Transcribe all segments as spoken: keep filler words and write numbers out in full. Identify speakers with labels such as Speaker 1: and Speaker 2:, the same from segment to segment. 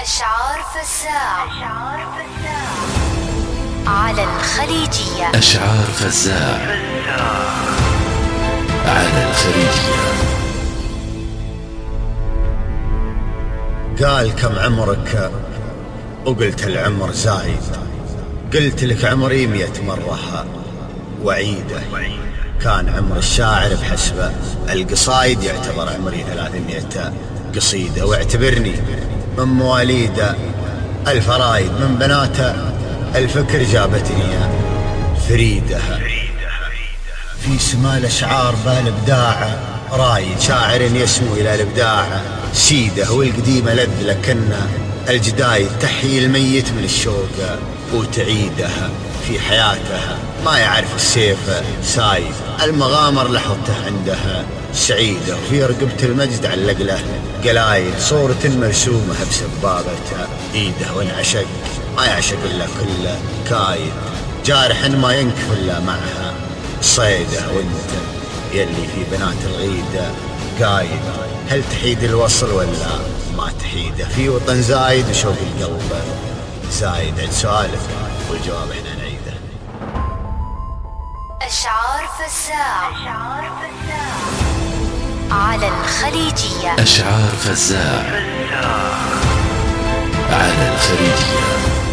Speaker 1: أشعار فزاع على الخليجية.
Speaker 2: أشعار فزاع على الخليجية.
Speaker 3: قال كم عمرك وقلت العمر زايد، قلت لك عمري مئة مرة وعيده. كان عمر الشاعر بحسبه القصايد يعتبر عمري ثلاثمائة قصيدة، واعتبرني من مواليد الفرايد، من بناته الفكر جابتني فريدها. في سما الأشعار بالإبداع رايد، شاعر يسمو إلى الإبداع سيده. والقديمة لذ لكن الجدايد تحيي الميت من الشوق وتعيدها. في حياتها ما يعرف السيف سايد، المغامر لحظته عندها سعيدة. وفي رقبة المجد علق له قلايد، صورة مرسومة بسبابة ايده. وانعشق ما يعشق الا كل كايد، جارح ما ينكف الا معها صيده. وانت يلي في بنات الغيدة قايد، هل تحيد الوصل ولا ما تحيده؟ في وطن زايد وشوق القلب زايد. عد سؤالك والجواب احنا نعيده.
Speaker 1: أشعار فزاع على الخليجية.
Speaker 2: أشعار فزاع على الخليجية.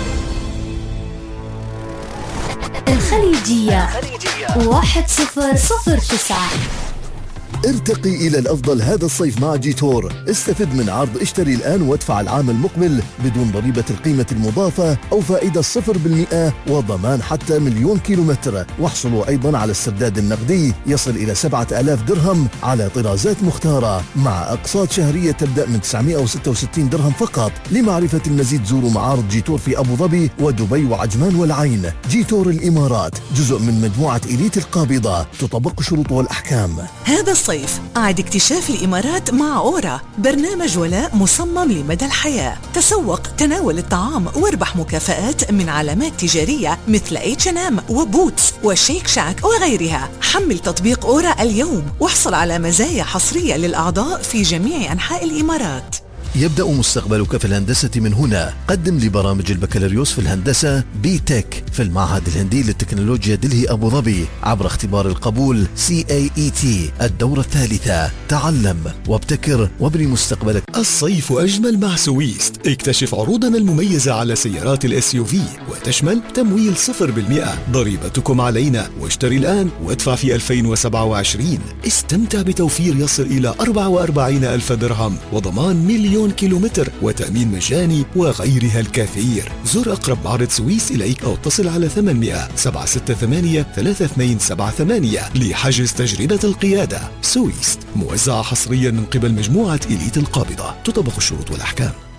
Speaker 4: الخليجية واحد صفر صفر تسعة.
Speaker 5: ارتقي إلى الأفضل هذا الصيف مع جيتور. استفد من عرض اشتري الآن وادفع العام المقبل بدون ضريبة القيمة المضافة أو فائدة صفر بالمئة وضمان حتى مليون كيلومتر. واحصلوا أيضا على السداد النقدي يصل إلى سبعة آلاف درهم على طرازات مختارة مع أقساط شهرية تبدأ من تسعمائة وستة وستين درهم فقط. لمعرفة المزيد زوروا معارض جيتور في أبو ظبي ودبي وعجمان والعين. جيتور الإمارات جزء من مجموعة إليت القابضة، تطبق شروط والأحكام.
Speaker 6: هذا الصيف أعد اكتشاف الإمارات مع أورا، برنامج ولاء مصمم لمدى الحياة. تسوق، تناول الطعام واربح مكافآت من علامات تجارية مثل إتش أند إم وبوتس وشيك شاك وغيرها. حمل تطبيق أورا اليوم واحصل على مزايا حصرية للأعضاء في جميع أنحاء الإمارات.
Speaker 5: يبدأ مستقبلك في الهندسة من هنا. قدم لبرامج البكالوريوس في الهندسة بي تك في المعهد الهندي للتكنولوجيا دلهي أبو ظبي عبر اختبار القبول سي إيه إي تي الدورة الثالثة. تعلم وابتكر وابني مستقبلك.
Speaker 7: الصيف أجمل مع سويست. اكتشف عروضنا المميزة على سيارات الاس يو في وتشمل تمويل صفر بالمئة، ضريبتكم علينا، واشتري الآن وادفع في ألفين وسبعة وعشرين. استمتع بتوفير يصل إلى أربعة وأربعين ألف درهم وضمان مليون كيلومتر وتأمين مجاني وغيرها الكثير. زر أقرب معرض سويس إليك أو اتصل على ثمانمائة سبعة ستة ثمانية ثلاثة اثنين سبعة ثمانية لحجز تجربة القيادة. سويس موزعة حصريا من قبل مجموعة إليت القابضة، تطبق الشروط والأحكام.